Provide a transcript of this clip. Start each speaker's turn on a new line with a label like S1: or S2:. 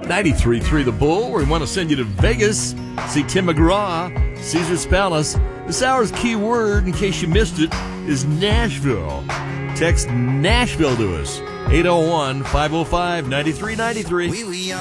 S1: 93.3 The Bull. We want to send you to Vegas. See Tim McGraw, Caesar's Palace. This hour's key word, in case you missed it, is Nashville. Text Nashville to us. 801-505-9393.